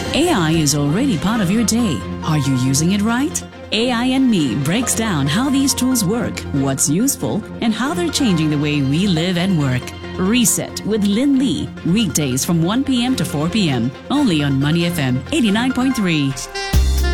AI is already part of your day. Are you using it right? AI and Me breaks down how these tools work, what's useful, and how they're changing the way we live and work. Reset with Lynn Lee, weekdays from 1 p.m. to 4 p.m. only on Money FM 89.3.